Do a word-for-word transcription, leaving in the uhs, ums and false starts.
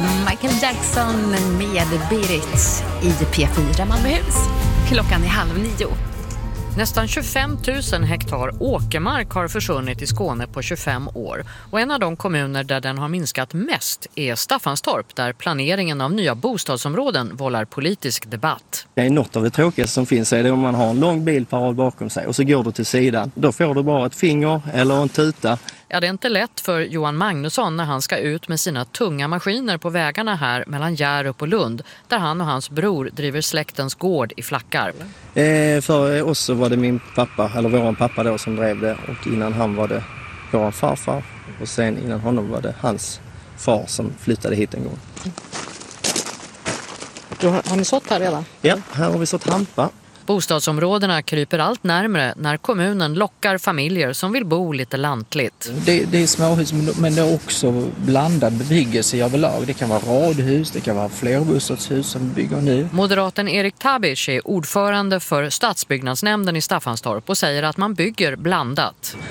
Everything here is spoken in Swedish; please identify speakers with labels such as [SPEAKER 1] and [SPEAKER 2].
[SPEAKER 1] Michael Jackson med Berit i P fyra Malmöhus. Klockan är halv nio.
[SPEAKER 2] Nästan tjugofem tusen hektar åkermark har försvunnit i Skåne på tjugofem år. Och en av de kommuner där den har minskat mest är Staffanstorp, där planeringen av nya bostadsområden vållar politisk debatt.
[SPEAKER 3] Det är något av det tråkigaste som finns, är det om man har en lång bilparad bakom sig och så går du till sidan. Då får du bara ett finger eller en tuta.
[SPEAKER 2] Ja, det är inte lätt för Johan Magnusson när han ska ut med sina tunga maskiner på vägarna här mellan Hjärup och Lund, där han och hans bror driver släktens gård i Flackar.
[SPEAKER 3] Eh, för oss så var det min pappa, eller våran pappa då, som drev det, och innan han var det våran farfar och sen innan honom var det hans far som flyttade hit en gång.
[SPEAKER 2] Då har, har ni sått här redan?
[SPEAKER 3] Ja, här har vi sått hampa.
[SPEAKER 2] Bostadsområdena kryper allt närmare när kommunen lockar familjer som vill bo lite lantligt.
[SPEAKER 4] Det, det är småhus, men det är också blandad bebyggelse överlag. Det kan vara radhus, det kan vara flerbostadshus som bygger nu.
[SPEAKER 2] Moderaten Erik Tabic är ordförande för stadsbyggnadsnämnden i Staffanstorp och säger att man bygger blandat.